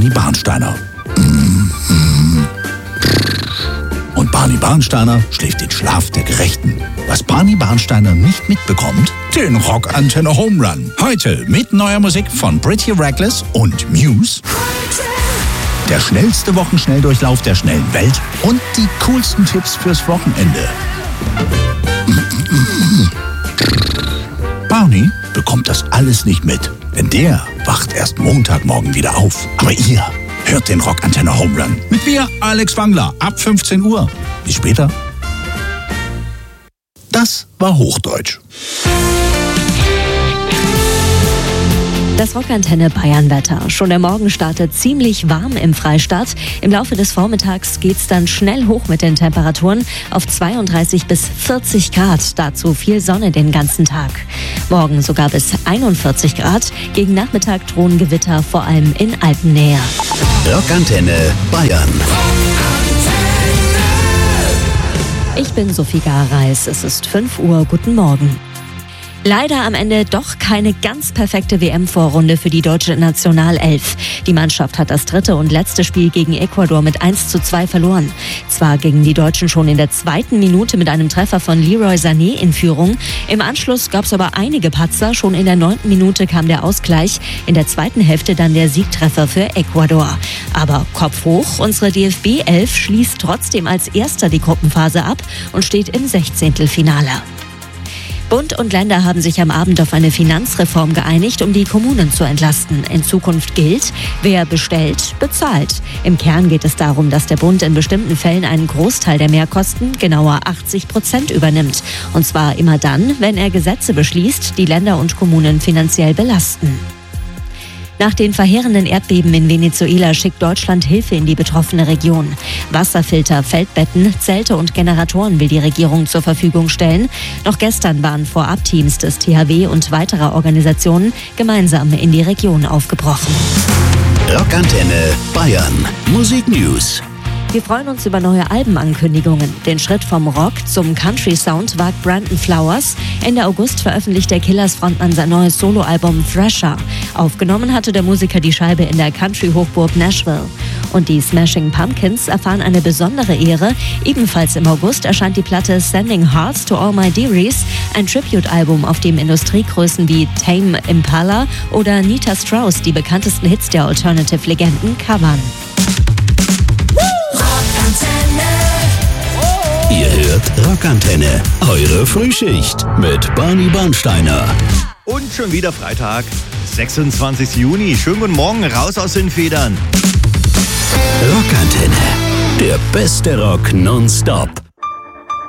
Barney Barnsteiner. Und Barney Barnsteiner schläft den Schlaf der Gerechten. Was Barney Barnsteiner nicht mitbekommt, den Rockantenne Home Run. Heute mit neuer Musik von Pretty Reckless und Muse. Der schnellste Wochenschnelldurchlauf der schnellen Welt und die coolsten Tipps fürs Wochenende. Barney bekommt das alles nicht mit, denn der wacht erst Montagmorgen wieder auf. Aber ihr hört den Rockantenne Home Run mit mir, Alex Wangler, ab 15 Uhr. Bis später. Das war Hochdeutsch. Das Rockantenne Bayern-Wetter. Schon der Morgen startet ziemlich warm im Freistaat. Im Laufe des Vormittags geht's dann schnell hoch mit den Temperaturen auf 32 bis 40 Grad. Dazu viel Sonne den ganzen Tag. Morgen sogar bis 41 Grad. Gegen Nachmittag drohen Gewitter, vor allem in Alpennähe. Rockantenne Bayern. Ich bin Sophie Gareis. Es ist 5 Uhr. Guten Morgen. Leider am Ende doch keine ganz perfekte WM-Vorrunde für die deutsche Nationalelf. Die Mannschaft hat das dritte und letzte Spiel gegen Ecuador mit 1:2 verloren. Zwar gingen die Deutschen schon in der 2. Minute mit einem Treffer von Leroy Sané in Führung. Im Anschluss gab es aber einige Patzer. Schon in der 9. Minute kam der Ausgleich. In der zweiten Hälfte dann der Siegtreffer für Ecuador. Aber Kopf hoch, unsere DFB-Elf schließt trotzdem als Erster die Gruppenphase ab und steht im 16. Bund und Länder haben sich am Abend auf eine Finanzreform geeinigt, um die Kommunen zu entlasten. In Zukunft gilt, wer bestellt, bezahlt. Im Kern geht es darum, dass der Bund in bestimmten Fällen einen Großteil der Mehrkosten, genauer 80%, übernimmt. Und zwar immer dann, wenn er Gesetze beschließt, die Länder und Kommunen finanziell belasten. Nach den verheerenden Erdbeben in Venezuela schickt Deutschland Hilfe in die betroffene Region. Wasserfilter, Feldbetten, Zelte und Generatoren will die Regierung zur Verfügung stellen. Noch gestern waren Vorab-Teams des THW und weiterer Organisationen gemeinsam in die Region aufgebrochen. Rockantenne Bayern. Musik News. Wir freuen uns über neue Albenankündigungen. Den Schritt vom Rock zum Country-Sound wagt Brandon Flowers. Ende August veröffentlicht der Killers-Frontmann sein neues Soloalbum Thrasher. Aufgenommen hatte der Musiker die Scheibe in der Country-Hochburg Nashville. Und die Smashing Pumpkins erfahren eine besondere Ehre. Ebenfalls im August erscheint die Platte Sending Hearts to All My Dearies, ein Tribute-Album, auf dem Industriegrößen wie Tame Impala oder Nita Strauss die bekanntesten Hits der Alternative-Legenden covern. Ihr hört Rockantenne, eure Frühschicht mit Barney Barnsteiner. Und schon wieder Freitag, 26. Juni. Schönen guten Morgen, raus aus den Federn. Rockantenne, der beste Rock nonstop.